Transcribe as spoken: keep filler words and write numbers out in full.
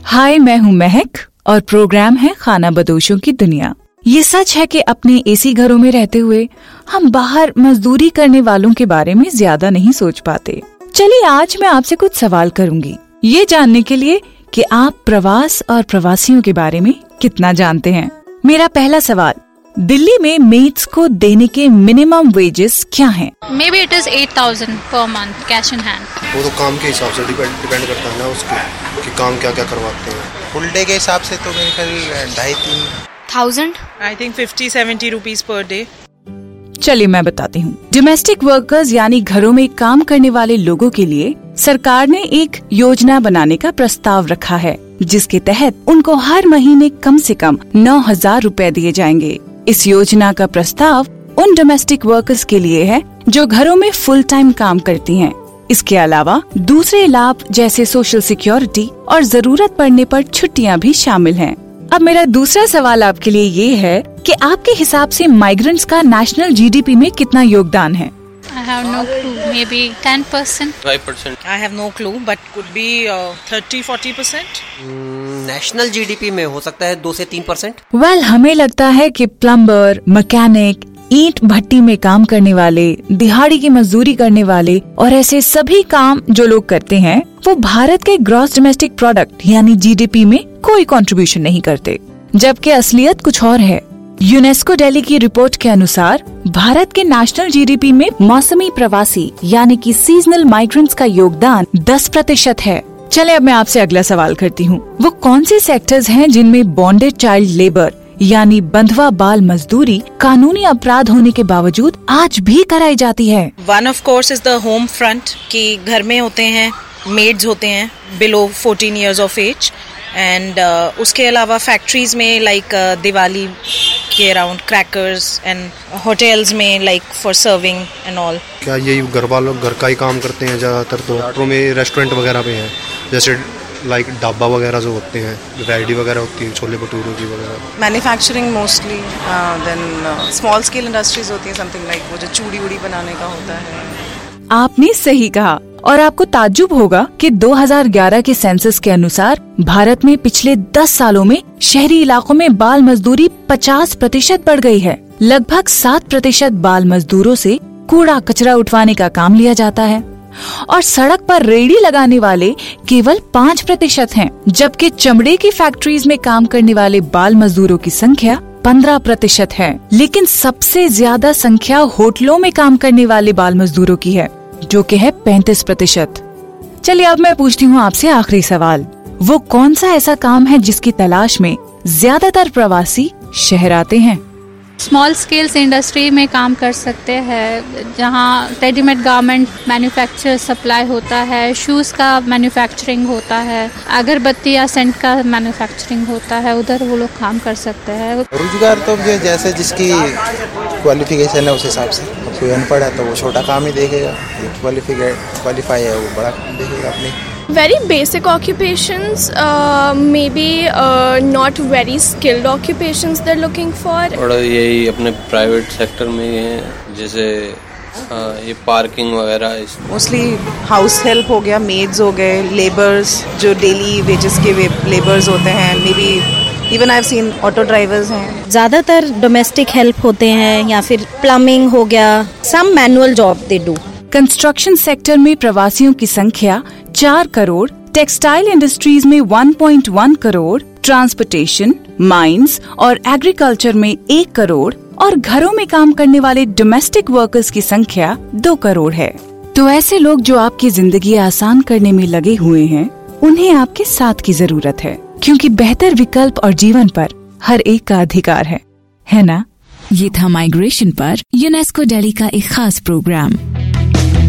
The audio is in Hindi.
हाय, मैं हूँ महक और प्रोग्राम है खाना बदोशों की दुनिया। ये सच है कि अपने एसी घरों में रहते हुए हम बाहर मजदूरी करने वालों के बारे में ज्यादा नहीं सोच पाते। चलिए आज मैं आपसे कुछ सवाल करूंगी, ये जानने के लिए कि आप प्रवास और प्रवासियों के बारे में कितना जानते हैं। मेरा पहला सवाल, दिल्ली में मेड्स को देने के मिनिमम वेजेस क्या हैं? May be it is eight thousand per month cash in hand. वो तो काम के हिसाब से डिपेंड डिपेंड करता है ना उसके कि काम क्या क्या करवाते हैं। फुल डे के हिसाब से तो मेरे ख्याल ढाई तीन thousand I think fifty seventy rupees per day. चलिए मैं बताती हूँ। डोमेस्टिक वर्कर्स यानी घरों में काम करने वाले लोगों के लिए सरकार ने एक योजना बनाने का प्रस्ताव रखा है, जिसके तहत उनको हर महीने कम से कम नौ हजार रूपए दिए जाएंगे। इस योजना का प्रस्ताव उन डोमेस्टिक वर्कर्स के लिए है जो घरों में फुल टाइम काम करती हैं। इसके अलावा दूसरे लाभ जैसे सोशल सिक्योरिटी और जरूरत पड़ने पर छुट्टियां भी शामिल हैं। अब मेरा दूसरा सवाल आपके लिए ये है कि आपके हिसाब से माइग्रेंट्स का नेशनल जीडीपी में कितना योगदान है? I have no clue, maybe ten percent. Five percent. I have no clue, but could be thirty forty percent. National GDP में हो सकता है दो से तीन परसेंट। वेल, हमें लगता है कि प्लम्बर, मैकेनिक, ईंट भट्टी में काम करने वाले, दिहाड़ी की मजदूरी करने वाले और ऐसे सभी काम जो लोग करते हैं वो भारत के ग्रॉस डोमेस्टिक प्रोडक्ट यानी जीडीपी में कोई कंट्रीब्यूशन नहीं करते, जबकि असलियत कुछ और है। यूनेस्को दिल्ली की रिपोर्ट के अनुसार भारत के नेशनल जीडीपी में मौसमी प्रवासी यानी कि सीजनल माइग्रेंट्स का योगदान दस प्रतिशत है। चले अब मैं आपसे अगला सवाल करती हूँ। वो कौन से सेक्टर्स हैं जिनमें बॉन्डेड चाइल्ड लेबर यानी बंधवा बाल मजदूरी कानूनी अपराध होने के बावजूद आज भी कराई जाती है? One of course is the home front, कि घर में होते हैं, मेड्स होते हैं below fourteen years of as, and uh, उसके अलावा फैक्ट्रीज में लाइक like, uh, दिवाली के अराउंड क्रैकर्स, एंड होटल्स में like for serving and all. क्या यही घर वालों घर का ही काम करते हैं ज़्यादातर? तो होटलों में, रेस्टोरेंट वगैरह में है, जैसे लाइक ढाबा वगैरह जो होते हैं, वैरायटी वगैरह होती है, छोले भटूरों की वगैरह। Manufacturing mostly, then small scale industries होती है, समथिंग लाइक वो जो चूड़ी वूड़ी बनाने का होता है। आपने सही कहा। और आपको ताज्जुब होगा कि दो हज़ार ग्यारह के सेंसस के अनुसार भारत में पिछले दस सालों में शहरी इलाकों में बाल मजदूरी पचास प्रतिशत बढ़ गई है। लगभग सात प्रतिशत बाल मजदूरों से कूड़ा कचरा उठवाने का काम लिया जाता है और सड़क पर रेहड़ी लगाने वाले केवल पाँच प्रतिशत हैं, जबकि चमड़े की फैक्ट्रीज में काम करने वाले बाल मजदूरों की संख्या पंद्रह प्रतिशत है। लेकिन सबसे ज्यादा संख्या होटलों में काम करने वाले बाल मजदूरों की है, जो कि है पैंतीस प्रतिशत। चलिए अब मैं पूछती हूँ आपसे आखिरी सवाल। वो कौन सा ऐसा काम है जिसकी तलाश में ज्यादातर प्रवासी शहर आते हैं? स्मॉल स्केल्स इंडस्ट्री में काम कर सकते हैं, जहाँ रेडीमेड गारमेंट मैन्युफैक्चर सप्लाई होता है, शूज़ का मैन्युफैक्चरिंग होता है, अगरबत्ती या सेंट का मैन्युफैक्चरिंग होता है, उधर वो लोग काम कर सकते हैं। रोजगार तो जैसे जिसकी क्वालिफिकेशन है उस हिसाब से, कोई अनपढ़ है तो वो छोटा काम ही देखेगा, क्वालिफाई है वो बड़ा काम देखेगा अपनी। Very basic occupations, uh, maybe uh, not very skilled occupations they're looking for. और यही अपने प्राइवेट सेक्टर में ये हैं, जैसे ये पार्किंग वगैरह। मोस्टली हाउस हेल्प हो गया, मेड्स हो गए, लेबर्स जो डेली वेजेस के लेबर्स होते हैं, may be even I have seen auto drivers हैं। ज्यादातर डोमेस्टिक हेल्प होते हैं या फिर प्लम्बिंग हो गया, सम manual job they do. Construction sector में प्रवासियों की संख्या चार करोड़, टेक्सटाइल इंडस्ट्रीज में one point one crore, transportation, mines और एग्रीकल्चर में एक करोड़ और घरों में काम करने वाले डोमेस्टिक वर्कर्स की संख्या दो करोड़ है। तो ऐसे लोग जो आपकी जिंदगी आसान करने में लगे हुए हैं, उन्हें आपके साथ की जरूरत है, क्योंकि बेहतर विकल्प और जीवन पर हर एक का अधिकार है, है ना? ये था माइग्रेशन पर यूनेस्को दिल्ली का एक खास प्रोग्राम।